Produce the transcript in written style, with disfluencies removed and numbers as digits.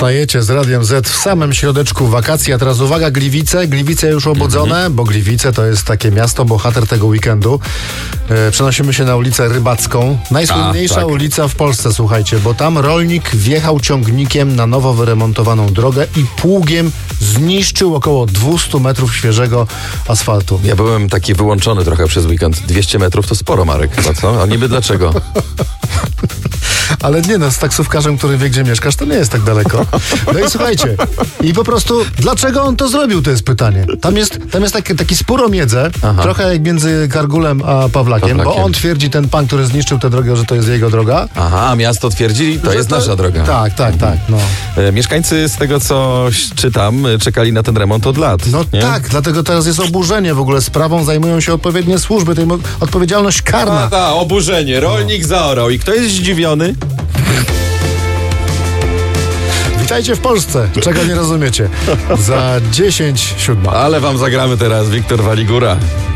Wstajecie z Radiem Z w samym środeczku wakacji, a teraz uwaga, Gliwice już obudzone, bo Gliwice to jest takie miasto, bohater tego weekendu. Przenosimy się na ulicę Rybacką, najsłynniejsza ulica w Polsce, słuchajcie, bo tam rolnik wjechał ciągnikiem na nowo wyremontowaną drogę i pługiem zniszczył około 200 metrów świeżego asfaltu. Ja byłem taki wyłączony trochę przez weekend. 200 metrów to sporo, Marek, chyba, co? A niby dlaczego? Ale nie no, z taksówkarzem, który wie, gdzie mieszkasz, to nie jest tak daleko. No i słuchajcie, i po prostu, dlaczego on to zrobił, to jest pytanie. Tam jest taki spór o miedzę, trochę jak między Kargulem a Pawlakiem, bo on twierdzi, ten pan, który zniszczył tę drogę, że to jest jego droga. Aha, a miasto twierdzi, to jest nasza droga. Tak, no. Mieszkańcy, z tego co czytam, czekali na ten remont od lat. No nie? tak, dlatego teraz jest oburzenie w ogóle. Sprawą zajmują się odpowiednie służby, tej odpowiedzialność karna. Oburzenie, rolnik zaorał. I kto jest zdziwiony? Witajcie w Polsce, czego nie rozumiecie. Za 10:07. Ale wam zagramy teraz Wiktor Waligura.